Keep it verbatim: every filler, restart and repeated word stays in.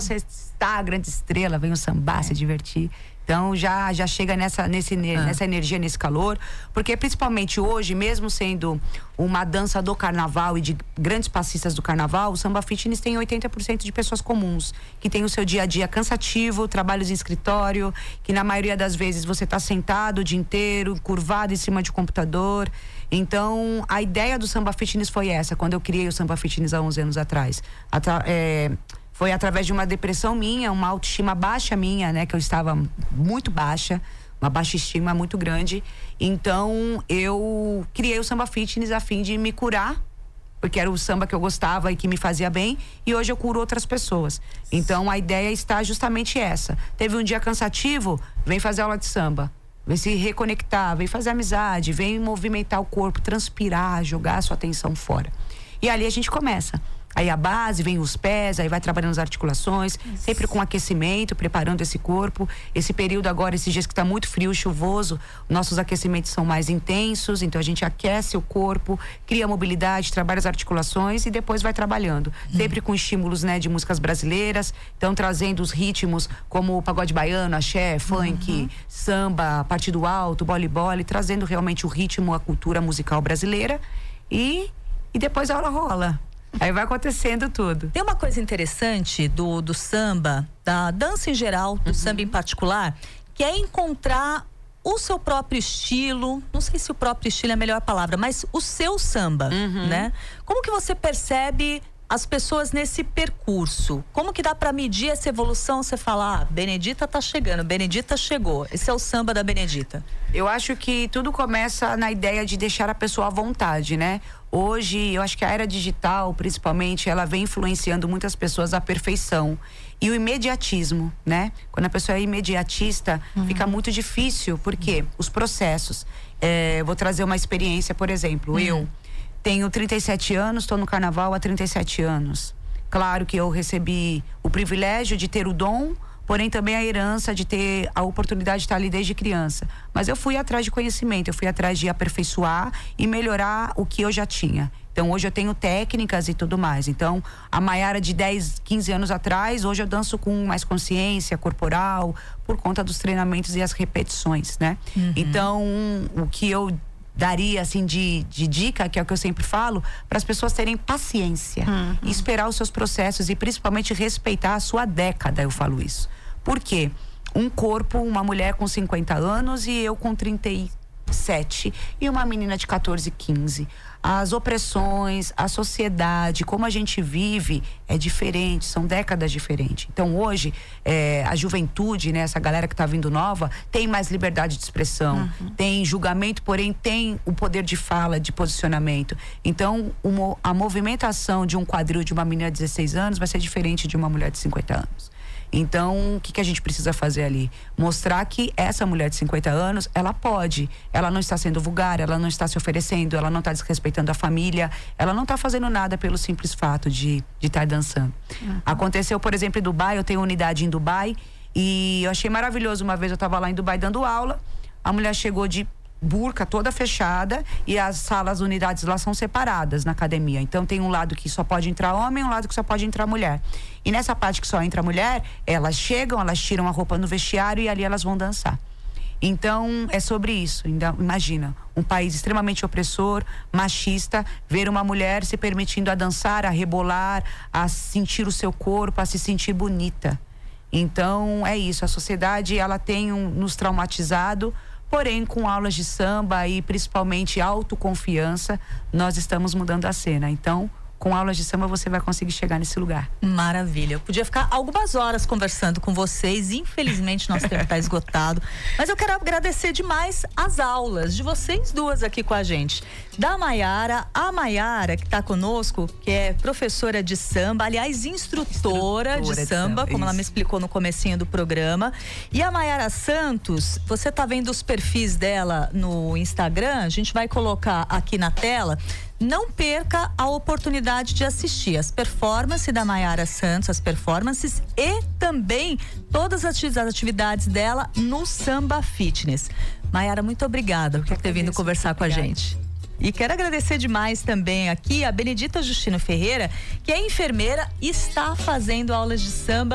você está a grande estrela, vem o samba, é. se divertir. Então já, já chega nessa, nesse, ah. nessa energia, nesse calor. Porque principalmente hoje, mesmo sendo uma dança do carnaval e de grandes passistas do carnaval, o samba fitness tem oitenta por cento de pessoas comuns, que tem o seu dia a dia cansativo, trabalhos em escritório, que na maioria das vezes você está sentado o dia inteiro, curvado em cima de computador. Então a ideia do samba fitness foi essa, quando eu criei o samba fitness há onze anos atrás. Atra- é, Foi através de uma depressão minha, uma autoestima baixa minha, né? Que eu estava muito baixa, uma baixa estima muito grande. Então, eu criei o samba fitness a fim de me curar, porque era o samba que eu gostava e que me fazia bem. E hoje eu curo outras pessoas. Então, a ideia está justamente essa. Teve um dia cansativo, vem fazer aula de samba. Vem se reconectar, vem fazer amizade, vem movimentar o corpo, transpirar, jogar a sua atenção fora. E ali a gente começa. Aí a base, vem os pés, aí vai trabalhando as articulações, Isso. sempre com aquecimento, preparando esse corpo. Esse período agora, esses dias que está muito frio, chuvoso, nossos aquecimentos são mais intensos, então a gente aquece o corpo, cria mobilidade, trabalha as articulações e depois vai trabalhando. Hum. Sempre com estímulos, né, de músicas brasileiras, então trazendo os ritmos como o pagode baiano, axé, funk, uhum. samba, partido alto, bole-bole, trazendo realmente o ritmo, a cultura musical brasileira e, e depois a aula rola. Aí vai acontecendo tudo. Tem uma coisa interessante do, do samba, da dança em geral, do uhum. samba em particular, que é encontrar o seu próprio estilo. Não sei se o próprio estilo é a melhor palavra, mas o seu samba, uhum. né? Como que você percebe as pessoas nesse percurso? Como que dá pra medir essa evolução? Você fala, ah, Benedita tá chegando, Benedita chegou. Esse é o samba da Benedita. Eu acho que tudo começa na ideia de deixar a pessoa à vontade, né? Hoje, eu acho que a era digital, principalmente, ela vem influenciando muitas pessoas à perfeição. E o imediatismo, né? Quando a pessoa é imediatista, uhum. fica muito difícil, porque os processos. É, vou trazer uma experiência, por exemplo, uhum. eu tenho trinta e sete anos, estou no carnaval há trinta e sete anos. Claro que eu recebi o privilégio de ter o dom, porém também a herança de ter a oportunidade de estar ali desde criança. Mas eu fui atrás de conhecimento, eu fui atrás de aperfeiçoar e melhorar o que eu já tinha. Então hoje eu tenho técnicas e tudo mais. Então a Maiara de dez, quinze anos atrás, hoje eu danço com mais consciência corporal, por conta dos treinamentos e as repetições, né? Uhum. Então o que eu daria assim de, de dica, que é o que eu sempre falo, para as pessoas terem paciência uhum. e esperar os seus processos e principalmente respeitar a sua década, eu falo isso. Por quê? Um corpo, uma mulher com cinquenta anos e eu com trinta e sete e uma menina de catorze, quinze. As opressões, a sociedade, como a gente vive é diferente, são décadas diferentes. Então hoje, é, a juventude, né, essa galera que tá vindo nova, tem mais liberdade de expressão, uhum. tem julgamento, porém tem o poder de fala, de posicionamento. Então uma, a movimentação de um quadril de uma menina de dezesseis anos vai ser diferente de uma mulher de cinquenta anos. Então, o que, que a gente precisa fazer ali? Mostrar que essa mulher de cinquenta anos, ela pode, ela não está sendo vulgar, ela não está se oferecendo, ela não está desrespeitando a família, ela não está fazendo nada pelo simples fato de de estar dançando. Uhum. Aconteceu, por exemplo, em Dubai, eu tenho unidade em Dubai e eu achei maravilhoso, uma vez eu estava lá em Dubai dando aula, a mulher chegou de burca toda fechada e as salas, as unidades lá são separadas na academia. Então tem um lado que só pode entrar homem, um lado que só pode entrar mulher. E nessa parte que só entra mulher, elas chegam, elas tiram a roupa no vestiário e ali elas vão dançar. Então é sobre isso. Imagina, um país extremamente opressor, machista, ver uma mulher se permitindo a dançar, a rebolar, a sentir o seu corpo, a se sentir bonita. Então é isso, a sociedade ela tem um, nos traumatizado. Porém, com aulas de samba e principalmente autoconfiança, nós estamos mudando a cena. Então, com aulas de samba você vai conseguir chegar nesse lugar. Maravilha. Eu podia ficar algumas horas conversando com vocês, infelizmente nosso tempo está esgotado, mas eu quero agradecer demais as aulas de vocês duas aqui com a gente. Da Maiara, a Maiara que está conosco, que é professora de samba, aliás, instrutora, instrutora de, de samba, samba como isso. Ela me explicou no comecinho do programa. E a Maiara Santos, você tá vendo os perfis dela no Instagram, a gente vai colocar aqui na tela. Não perca a oportunidade de assistir as performances da Maiara Santos, as performances e também todas as atividades dela no Samba Fitness. Maiara, muito obrigada por ter vindo conversar com a gente. E quero agradecer demais também aqui a Benedita Justino Ferreira, que é enfermeira e está fazendo aulas de samba